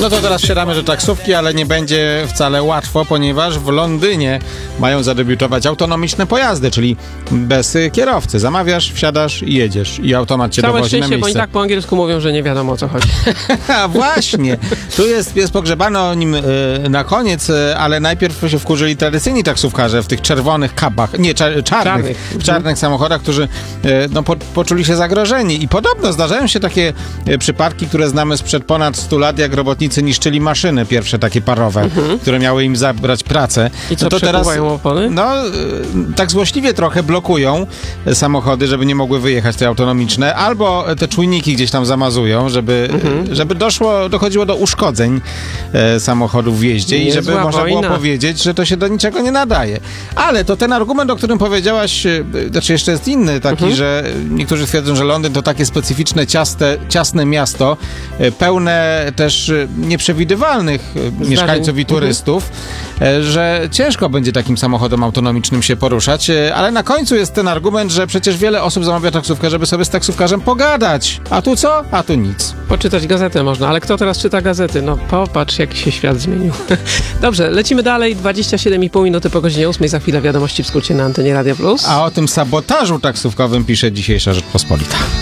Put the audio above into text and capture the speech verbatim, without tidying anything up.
No to teraz wsiadamy do taksówki, ale nie będzie wcale łatwo, ponieważ w Londynie mają zadebiutować autonomiczne pojazdy, czyli bez kierowcy. Zamawiasz, wsiadasz i jedziesz. I automat cię Całe dowozi na szczęście, miejsce. bo i tak po angielsku mówią, że nie wiadomo o co chodzi. A właśnie, tu jest, jest pogrzebane o nim y, na koniec, y, ale najpierw się wkurzyli tradycyjni taksówkarze w tych czerwonych kabach, nie, czar, czarnych, Czarnych. w czarnych samochodach, którzy y, no, po, poczuli się zagrożeni. I podobno zdarzają się takie y, przypadki, które znamy sprzed ponad stu lat, jak robotnicy niszczyli maszyny pierwsze takie parowe, mhm. które miały im zabrać pracę. I co, no to teraz opony? no, y, tak złośliwie trochę blokują samochody, żeby nie mogły wyjechać te autonomiczne, albo te czujniki gdzieś tam zamazują, żeby, mhm. żeby doszło, dochodziło do uszkodzeń e, samochodów w jeździe nie i żeby zła można wojna. było powiedzieć, że to się do niczego nie nadaje. Ale to ten argument, o którym powiedziałaś, e, znaczy jeszcze jest inny taki, mhm. że niektórzy twierdzą, że Londyn to takie specyficzne, ciaste, ciasne miasto, e, pełne też e, nieprzewidywalnych e, mieszkańców i turystów, mhm. e, że ciężko będzie takim samochodom autonomicznym się poruszać, e, ale na końcu jest ten argument, że przecież wiele osób zamawia taksówkę, żeby sobie z taksówkarzem pogadać. A tu co? A tu nic. Poczytać gazetę można, ale kto teraz czyta gazety? No popatrz, jak się świat zmienił. Dobrze, lecimy dalej. dwadzieścia siedem i pół minuty po godzinie ósmej. Za chwilę wiadomości w skrócie na antenie Radio Plus. A o tym sabotażu taksówkowym pisze dzisiejsza Rzeczpospolita.